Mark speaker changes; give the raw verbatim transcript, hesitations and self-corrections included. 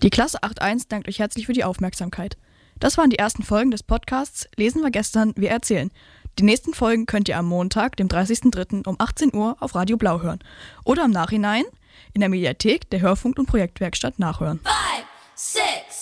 Speaker 1: Die Klasse acht eins dankt euch herzlich für die Aufmerksamkeit. Das waren die ersten Folgen des Podcasts Lesen wir gestern, wir erzählen. Die nächsten Folgen könnt ihr am Montag, dem dreißigsten dritten um achtzehn Uhr auf Radio Blau hören oder im Nachhinein in der Mediathek der Hörfunk- und Projektwerkstatt nachhören.
Speaker 2: Five, six.